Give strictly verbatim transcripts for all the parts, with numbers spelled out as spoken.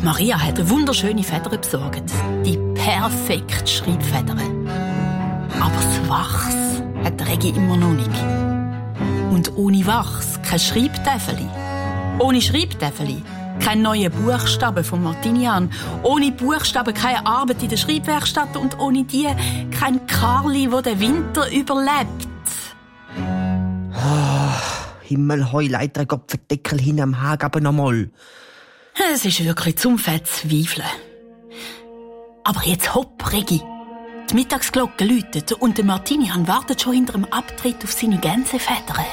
Die Maria hat eine wunderschöne Feder besorgt. Die perfekte Schreibfeder. Aber das Wachs hat der Regi immer noch nicht. Und ohne Wachs kein Schreibtäfeli. Ohne Schreibtäfeli kein neue Buchstaben von Martinian. Ohne Buchstaben keine Arbeit in der Schreibwerkstatt. Und ohne die kein Karli, der den Winter überlebt. Oh, Himmelheuleiter, Gott verdeckel hin am Hag, aber noch mal. Es ist wirklich zum Verzweifeln. Aber jetzt hopp, Regi. Die Mittagsglocke läutet und der Martinian wartet schon hinter dem Abtritt auf seine Gänsefedern.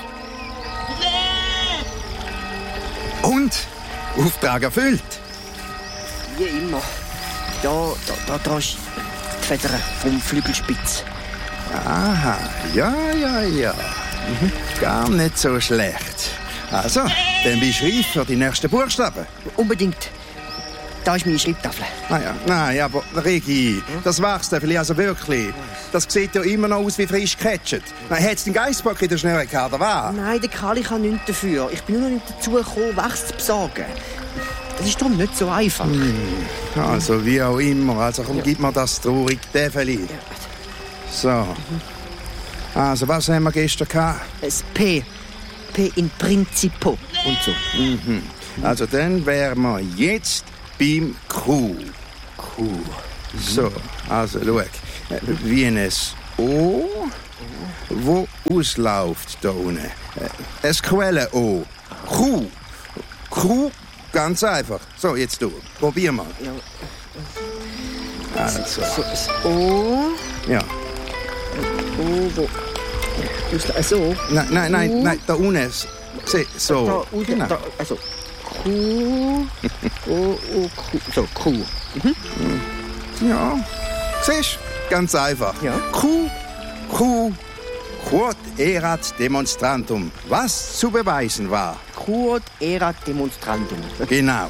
Und? Auftrag erfüllt? Wie immer. Da, da, da, da ist die Feder vom Flügelspitz. Aha, ja, ja, ja. Mhm. Gar nicht so schlecht. Also, dann beschreib für die nächsten Buchstaben. Unbedingt. Da ist meine Schreibtafel. Ah ja, nein, aber Regi, das Wachstäfeli also wirklich. Das sieht ja immer noch aus wie frisch gecatcht. Hättest du den Geissbock in der Schnurre gehabt, oder was? Nein, der Karli kann nichts dafür. Ich bin nur noch nicht dazu gekommen, Wachs zu besorgen. Das ist darum nicht so einfach. Hm. Also, wie auch immer. Also, komm, ja. Gib mir das traurige Täfeli. Ja. So. Mhm. Also, was haben wir gestern gehabt? Das P. P in Principo und so. Mhm. Also, dann wären wir jetzt beim Q. Q. Mhm. So, also, schau. Wie ein O, wo ausläuft da unten. Ein Quellen-O. Q. Q, ganz einfach. So, jetzt du. Probier mal. Ja. Also. So, das O. Ja. O, wo... So. Nein, nein, nein, nein, da unten. So. Da unten, genau. Da, also Q, O, O, Q. So, Q. Mhm. Ja. Siehst du? Ganz einfach. Ja. Q, Q, Quod erat demonstrantum. Was zu beweisen war. Quod erat demonstrandum. Genau.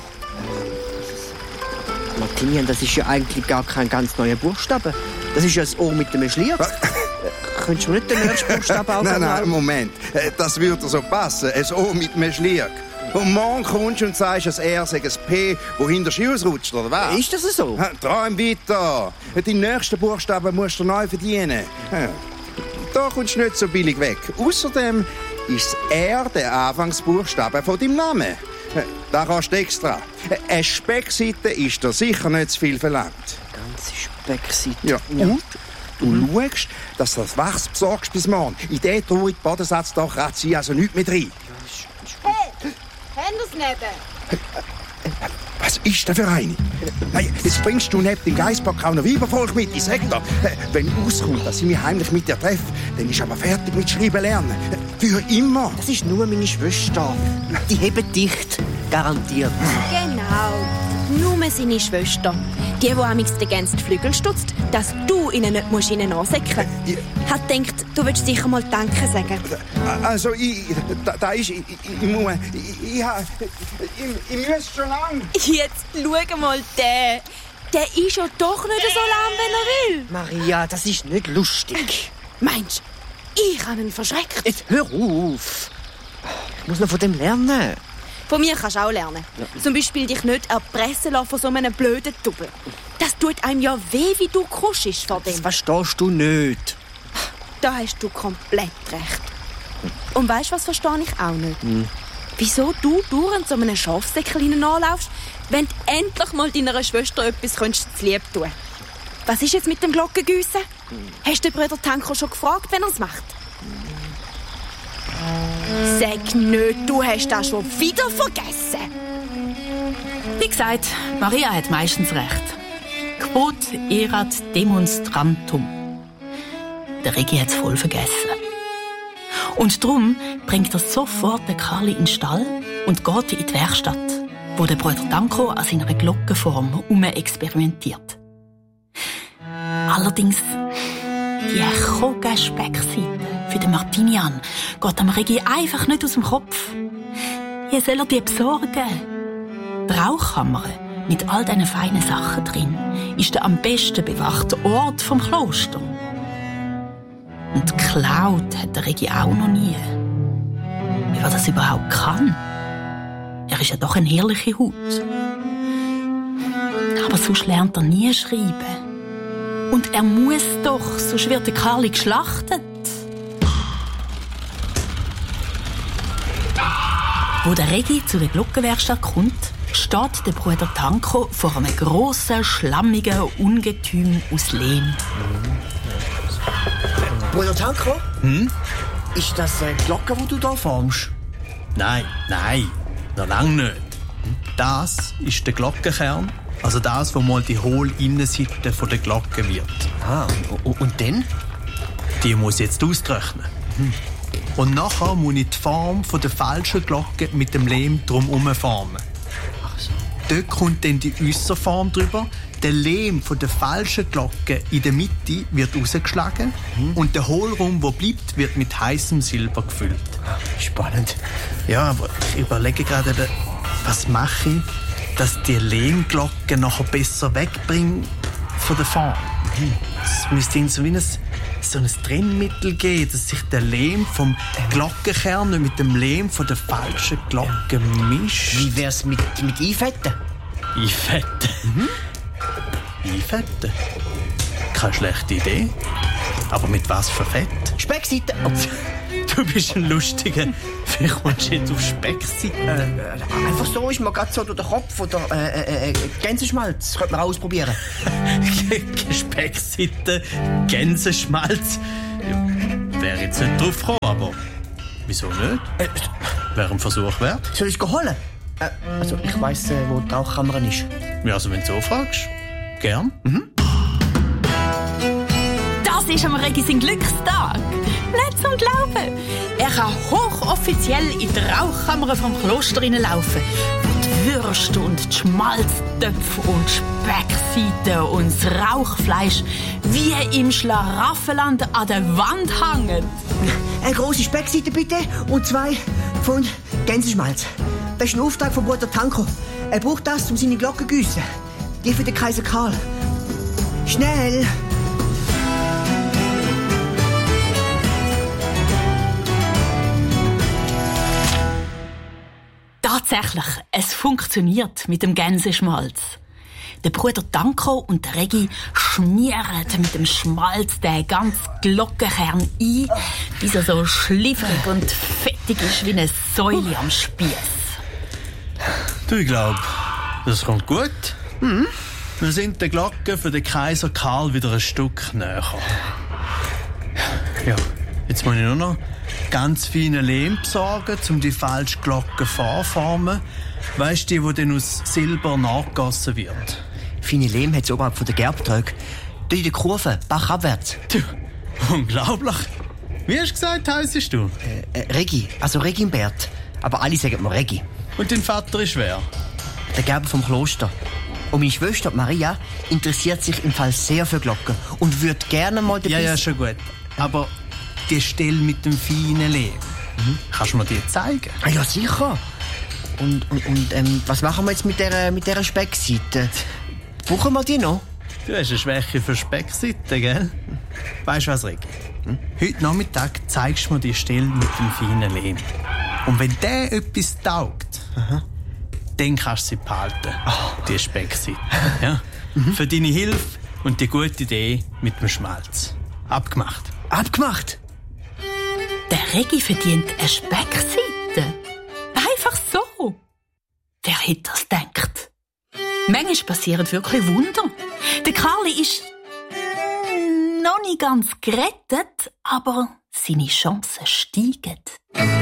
Martinian, das ist ja eigentlich gar kein ganz neuer Buchstabe. Das ist ja das O mit dem Schlier. Könntest du nicht den nächsten Buchstaben auch Nein, nein, haben? Moment. Das würde so passen. Ein O mit einem Schlier. Und morgen kommst du und sagst, ein R sei ein P, wo hinter dir ausrutscht, oder was? Ist das so? Träum weiter. Die nächsten Buchstaben musst du neu verdienen. Da kommst du nicht so billig weg. Außerdem ist das R der Anfangsbuchstabe von deinem Namen. Da kannst du extra. Eine Speckseite ist dir sicher nicht zu viel verlangt. Ganze Speckseite. Ja, und du mhm. schaust, dass du das Wachs besorgst bis morgen. In diesen traurigen Bodensatz da kratzt sie also nichts mehr rein. Hey, haben wir's nicht? Was ist denn für eine? Nein, jetzt bringst du neben dem Geissbock auch noch Weibervolk mit. Ich sag dir, wenn rauskommt, dass ich mich heimlich mit dir treffe, dann ist aber fertig mit Schreiben lernen. Für immer. Das ist nur meine Schwester. Die heben dicht. Garantiert. Genau. Nur seine Schwester. Die, die amigs den Gänse die Flügel stutzt, dass du ihnen nicht musst ihnen ansäckeln musst. Ja. Hat gedacht, du willst sicher mal Danke sagen. Also, ich... Da, da ist... Ich, ich, ich, muss... Ich, ich, ich, ich muss schon lang. Jetzt schau mal den. Der ist ja doch nicht so lahm, wenn er will. Maria, das ist nicht lustig. Meinst du, ich habe ihn verschreckt? Jetzt hör auf. Ich muss noch von dem lernen. Von mir kannst du auch lernen. Ja. Zum Beispiel dich nicht erpressen lassen von so einem blöden Double. Das tut einem ja weh, wie du kuschst vor dem. Das verstehst du nicht. Da hast du komplett recht. Und weißt du, was verstehe ich auch nicht? Hm. Wieso du dauernd so einem Schafsäckchen anlaufst, wenn du endlich mal deiner Schwester etwas könntest zu lieb tun? Was ist jetzt mit dem Glockengüssen? Hm. Hast du den Bruder Tanko schon gefragt, wenn er es macht? Sag nicht, du hast das schon wieder vergessen. Wie gesagt, Maria hat meistens recht. Quod erat demonstrantum. Der Regi hat es voll vergessen. Und darum bringt er sofort den Karli in den Stall und geht in die Werkstatt, wo der Bruder Danko an seiner Glockenform experimentiert. Allerdings, die Koga-Speckseite für den Martinian geht am Regi einfach nicht aus dem Kopf. Wie soll er die besorgen? Die Rauchkammer mit all diesen feinen Sachen drin ist der am besten bewachte Ort vom Kloster. Und geklaut hat der Regi auch noch nie. Wie er das überhaupt kann? Er ist ja doch eine herrliche Haut. Aber sonst lernt er nie schreiben. Und er muss doch, sonst wird der Karli geschlachtet. Wo der Regi zu der Glockenwerkstatt kommt, steht der Bruder Tanko vor einem grossen, schlammigen Ungetüm aus Lehm. Bruder Tanko? Hm? Ist das eine Glocke, die du hier formst? Nein, nein, noch lange nicht. Das ist der Glockenkern, also das, wo mal die hohle Innenseite der Glocke wird. Ah, und, und dann? Die muss jetzt austrocknen. Hm. Und nachher muss ich die Form von der falschen Glocke mit dem Lehm drumherum formen. Ach so. Dort kommt dann die Äusserform drüber. Der Lehm von der falschen Glocke in der Mitte wird rausgeschlagen mhm. und der Hohlraum, der bleibt, wird mit heißem Silber gefüllt. Spannend. Ja, aber ich überlege gerade, was mache ich, dass die Lehmglocke nachher besser wegbringe von der Form. Mhm. Es müsste so wie ein, so ein Trennmittel geben, dass sich der Lehm vom Glockenkern mit dem Lehm von der falschen Glocke mischt. Wie wär's mit, mit Einfetten? Einfetten? Mhm. Einfetten? Keine schlechte Idee. Aber mit was für Fett? Speckseite. Oh. Du bist ein Lustiger. Vielleicht kommst du jetzt auf Speckseite. Äh, einfach so ist mir gerade so durch den Kopf. Oder äh, äh, Gänseschmalz. Könnte man ausprobieren. Speckseite, Gänseschmalz. Ja, wäre jetzt nicht drauf gekommen, aber wieso nicht? Äh, Wäre ein Versuch wert. Soll ich holen? Äh, also ich weiss, äh, wo die Rauchkammer ist. Ja, also wenn du so fragst. Gern. Mhm. Das ist am Regi sein Glückstag. Nicht zum Glauben. Er kann hochoffiziell in die Rauchkammer vom Kloster hineinlaufen, wo die Würste und die Schmalztöpfe und die Speckseiten und das Rauchfleisch wie im Schlaraffenland an der Wand hängen. Eine grosse Speckseite bitte und zwei Pfund Gänseschmalz. Das ist ein Auftrag von Bruder Tanko. Er braucht das, um seine Glocke zu gießen. Die für den Kaiser Karl. Schnell! Tatsächlich, es funktioniert mit dem Gänseschmalz. Der Bruder Tanko und der Regi schmieren mit dem Schmalz den ganzen Glockenkern ein, bis er so schliffrig und fettig ist wie eine Säule am Spieß. Du, ich glaube, das kommt gut. Mhm. Wir sind der Glocke für den Kaiser Karl wieder ein Stück näher. Ja, jetzt muss ich nur noch ganz feine Lehm besorgen, um die falsche Glocke vorformen. Weißt du, die, die dann aus Silber nachgegossen wird? Feine Lehm hat es oberhalb von der Gerbtröge. Da in der Kurve, bachabwärts. Du, unglaublich. Wie hast du gesagt, heissest du? Äh, äh, Regi, also Regimbert. Aber alle sagen mir Regi. Und dein Vater ist wer? Der Gerber vom Kloster. Und meine Schwester Maria interessiert sich im Fall sehr für Glocken und würde gerne mal den Ja, Biss... ja, schon gut. Aber die Stelle mit dem feinen Lehm, mhm. kannst du mir die zeigen? Ah, ja, sicher. Und, und, und ähm, was machen wir jetzt mit dieser mit der Speckseite? Brauchen wir die noch? Du hast eine Schwäche für Speckseiten, gell? Weißt du was, Regi? Hm? Heute Nachmittag zeigst du mir die Stelle mit dem feinen Lehm. Und wenn der etwas taugt, aha, dann kannst du sie behalten, oh. die Speckseite. Ja? Mhm. Für deine Hilfe und die gute Idee mit dem Schmalz. Abgemacht. Abgemacht? Der Regi verdient eine Speckseite. Einfach so. Wer hätte das gedacht? Manchmal passieren wirklich Wunder. Der Karli ist noch nicht ganz gerettet, aber seine Chancen steigen.